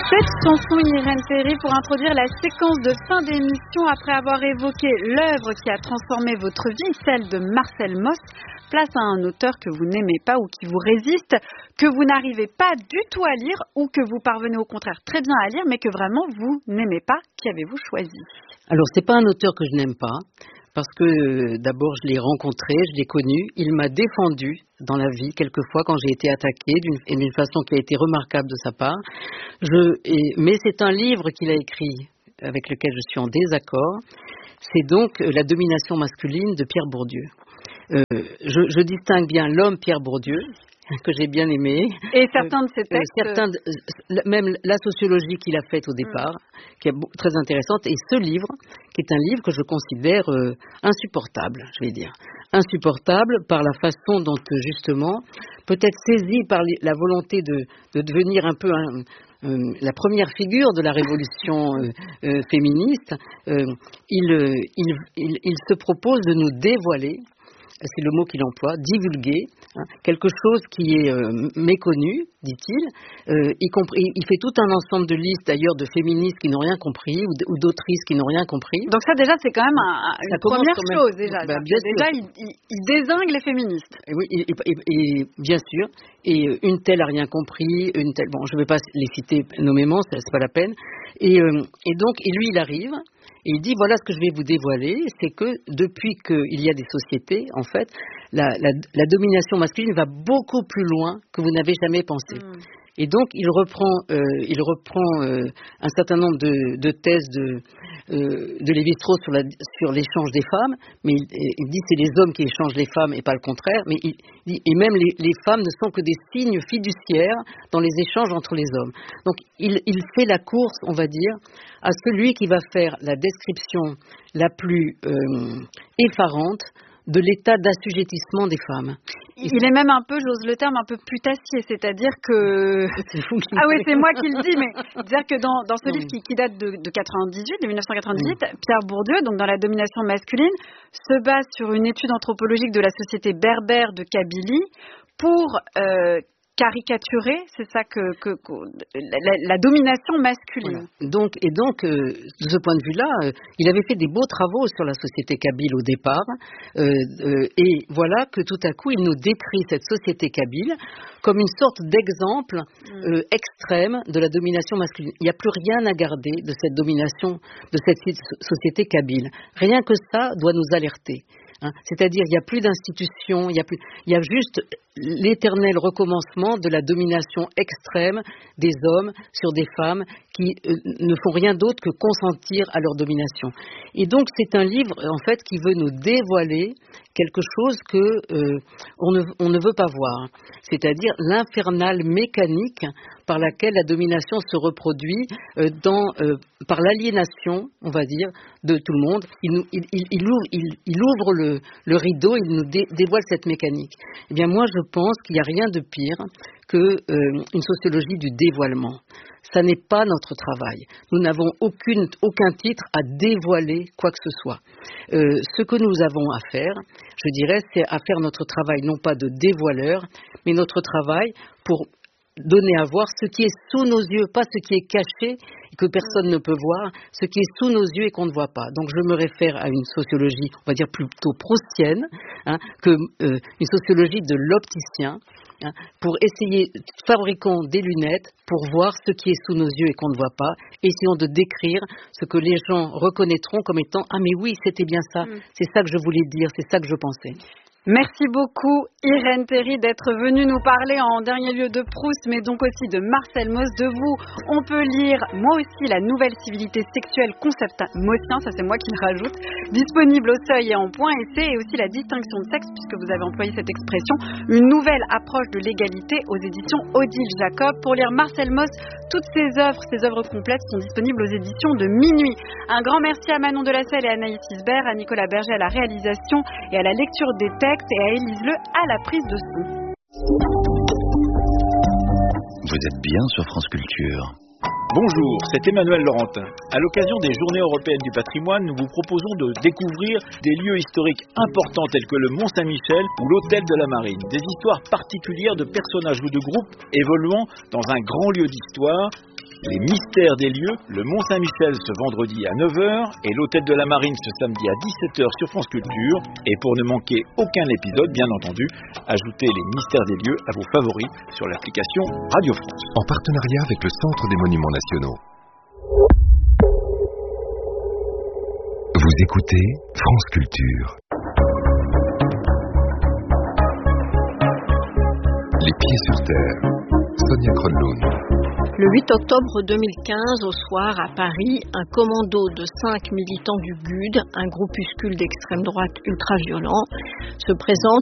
Cette chanson, Irène Théry, pour introduire la séquence de fin d'émission, après avoir évoqué l'œuvre qui a transformé votre vie, celle de Marcel Mauss, place à un auteur que vous n'aimez pas ou qui vous résiste, que vous n'arrivez pas du tout à lire ou que vous parvenez au contraire très bien à lire, mais que vraiment vous n'aimez pas. Qui avez-vous choisi ? Alors, c'est pas un auteur que je n'aime pas, parce que d'abord je l'ai rencontré, je l'ai connu, il m'a défendu dans la vie quelquefois quand j'ai été attaquée d'une façon qui a été remarquable de sa part. Mais c'est un livre qu'il a écrit avec lequel je suis en désaccord. C'est donc La domination masculine de Pierre Bourdieu. Je distingue bien l'homme Pierre Bourdieu, que j'ai bien aimé. Et certains de ses textes. Même la sociologie qu'il a faite au départ, qui est très intéressante, et ce livre, qui est un livre que je considère insupportable, je vais dire. Insupportable par la façon dont, justement, peut-être saisi par la volonté de devenir un peu la première figure de la révolution féministe, il se propose de nous dévoiler, c'est le mot qu'il emploie, divulguer, quelque chose qui est méconnu, dit-il, il fait tout un ensemble de listes d'ailleurs de féministes qui n'ont rien compris ou d'autrices qui n'ont rien compris. Donc ça déjà c'est quand même une première chose déjà. Déjà il dézingue les féministes. Oui, et bien sûr, et une telle a rien compris, une telle, bon je ne vais pas les citer nommément, c'est pas la peine, et donc lui il arrive. Et il dit, voilà ce que je vais vous dévoiler, c'est que depuis qu'il y a des sociétés, en fait, la domination masculine va beaucoup plus loin que vous n'avez jamais pensé. Et donc, il reprend un certain nombre de thèses de Lévi-Strauss sur l'échange des femmes, mais il dit c'est les hommes qui échangent les femmes et pas le contraire, mais il dit, et même les femmes ne sont que des signes fiduciaires dans les échanges entre les hommes. Donc, il fait la course, on va dire, à celui qui va faire la description la plus effarante de l'état d'assujettissement des femmes. Il est même un peu, j'ose le terme, un peu putassier, c'est-à-dire que... Ah oui, c'est moi qui le dis, mais dire que dans ce livre qui date de 1998, Pierre Bourdieu, donc dans La domination masculine, se base sur une étude anthropologique de la société berbère de Kabylie pour caricaturer, c'est ça que la domination masculine. Voilà. Donc, de ce point de vue-là, il avait fait des beaux travaux sur la société kabyle au départ, et voilà que tout à coup, il nous décrit cette société kabyle comme une sorte d'exemple extrême de la domination masculine. Il n'y a plus rien à garder de cette domination, de cette société kabyle. Rien que ça doit nous alerter. C'est-à-dire, il n'y a plus d'institutions, il y a juste l'éternel recommencement de la domination extrême des hommes sur des femmes qui ne font rien d'autre que consentir à leur domination. Et donc, c'est un livre, en fait, qui veut nous dévoiler quelque chose que on ne veut pas voir, c'est-à-dire l'infernale mécanique par laquelle la domination se reproduit par l'aliénation, on va dire, de tout le monde. Il ouvre le rideau, il nous dévoile cette mécanique. Eh bien, moi, je pense qu'il n'y a rien de pire qu'une sociologie du dévoilement. Ça n'est pas notre travail. Nous n'avons aucun titre à dévoiler quoi que ce soit. Ce que nous avons à faire, je dirais, c'est à faire notre travail non pas de dévoileur, mais notre travail pour donner à voir ce qui est sous nos yeux, pas ce qui est caché et que personne ne peut voir, ce qui est sous nos yeux et qu'on ne voit pas. Donc je me réfère à une sociologie, on va dire plutôt proustienne, une sociologie de l'opticien, pour essayer, fabriquons des lunettes pour voir ce qui est sous nos yeux et qu'on ne voit pas, essayons de décrire ce que les gens reconnaîtront comme étant « Ah mais oui, c'était bien ça, c'est ça que je voulais dire, c'est ça que je pensais ». Merci beaucoup Irène Théry d'être venue nous parler en dernier lieu de Proust, mais donc aussi de Marcel Mauss. De vous, on peut lire moi aussi La nouvelle civilité sexuelle, concept maussien, ça c'est moi qui le rajoute, disponible au Seuil et en Point Essai, et aussi La distinction de sexe, puisque vous avez employé cette expression, une nouvelle approche de l'égalité aux éditions Odile Jacob. Pour lire Marcel Mauss, toutes ses œuvres complètes sont disponibles aux éditions de Minuit. Un grand merci à Manon Delacelle et à Anaïs Isbert, à Nicolas Berger à la réalisation et à la lecture des textes, et à Élise Le à la prise de son. Vous êtes bien sur France Culture. Bonjour, c'est Emmanuel Laurentin. À l'occasion des Journées européennes du patrimoine, nous vous proposons de découvrir des lieux historiques importants tels que le Mont-Saint-Michel ou l'Hôtel de la Marine. Des histoires particulières de personnages ou de groupes évoluant dans un grand lieu d'histoire Les mystères des lieux, le Mont-Saint-Michel ce vendredi à 9h et l'Hôtel de la Marine ce samedi à 17h sur France Culture. Et pour ne manquer aucun épisode, bien entendu, ajoutez les mystères des lieux à vos favoris sur l'application Radio France. En partenariat avec le Centre des Monuments Nationaux. Vous écoutez France Culture. Les pieds sur terre. Sonia Kronlund. Le 8 octobre 2015, au soir, à Paris, un commando de 5 militants du GUD, un groupuscule d'extrême droite ultra-violent, se présente